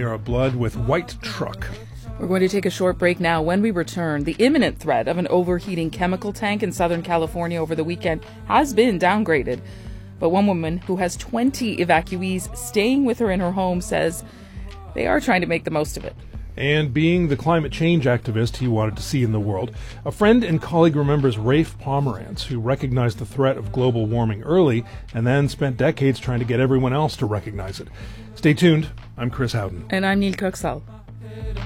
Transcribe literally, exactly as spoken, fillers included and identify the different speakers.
Speaker 1: Sierra Blood with White Truck.
Speaker 2: We're going to take a short break now. When we return, the imminent threat of an overheating chemical tank in Southern California over the weekend has been downgraded. But one woman who has twenty evacuees staying with her in her home says they are trying to make the most of it.
Speaker 1: And being the climate change activist he wanted to see in the world, a friend and colleague remembers Rafe Pomerantz, who recognized the threat of global warming early and then spent decades trying to get everyone else to recognize it. Stay tuned. I'm Chris Howden.
Speaker 2: And I'm Neil Coxall.